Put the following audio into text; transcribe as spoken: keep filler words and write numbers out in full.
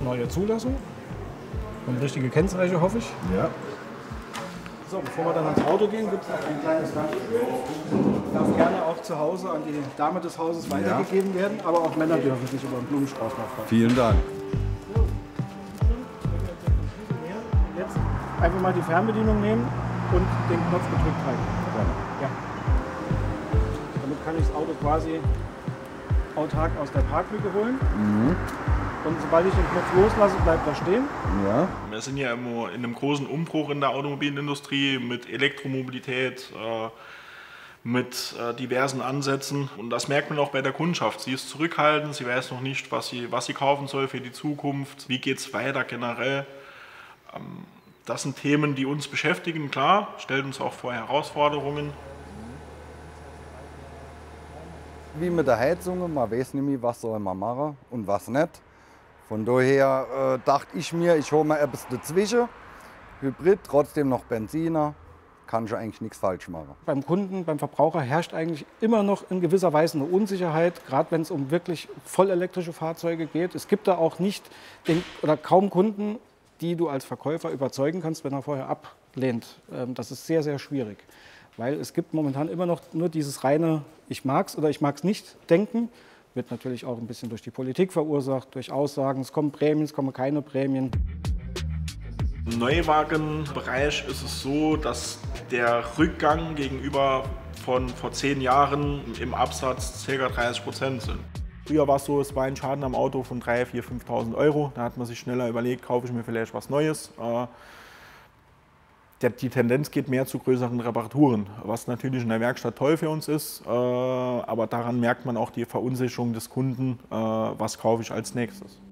neue Zulassung und richtige Kennzeichen, hoffe ich. Ja. So, bevor wir dann ans Auto gehen, gibt es noch ein kleines Dankeschön. Darf gerne auch zu Hause an die Dame des Hauses weitergegeben ja. werden, aber auch Männer dürfen sich über einen Blumenstrauß mal freuen. Vielen Dank. Jetzt einfach mal die Fernbedienung nehmen und den Knopf gedrückt halten. Ja. Damit kann ich das Auto quasi autark aus der Parklücke holen. Mhm. Und sobald ich den Knopf loslasse, bleibt er stehen. Ja. Wir sind ja immer in einem großen Umbruch in der Automobilindustrie mit Elektromobilität, äh, mit äh, diversen Ansätzen. Und das merkt man auch bei der Kundschaft. Sie ist zurückhaltend, sie weiß noch nicht, was sie, was sie kaufen soll für die Zukunft. Wie geht es weiter generell? Ähm, das sind Themen, die uns beschäftigen, klar, stellt uns auch vor Herausforderungen. Wie mit der Heizung, man weiß nicht mehr, was soll man machen und was nicht. Von daher äh, dachte ich mir, ich hole mir etwas dazwischen. Hybrid, trotzdem noch Benziner, kann ich eigentlich nichts falsch machen. Beim Kunden, beim Verbraucher herrscht eigentlich immer noch in gewisser Weise eine Unsicherheit, gerade wenn es um wirklich vollelektrische Fahrzeuge geht. Es gibt da auch nicht den, oder kaum Kunden, die du als Verkäufer überzeugen kannst, wenn er vorher ablehnt. Das ist sehr, sehr schwierig, weil es gibt momentan immer noch nur dieses reine ich mag's oder ich mag's nicht denken. Wird natürlich auch ein bisschen durch die Politik verursacht, durch Aussagen, es kommen Prämien, es kommen keine Prämien. Im Neuwagenbereich ist es so, dass der Rückgang gegenüber von vor zehn Jahren im Absatz ca. dreißig Prozent sind. Früher war es so, es war ein Schaden am Auto von dreitausend, viertausend, fünftausend Euro. Da hat man sich schneller überlegt, kaufe ich mir vielleicht was Neues. Die Tendenz geht mehr zu größeren Reparaturen, was natürlich in der Werkstatt toll für uns ist, aber daran merkt man auch die Verunsicherung des Kunden, was kaufe ich als nächstes.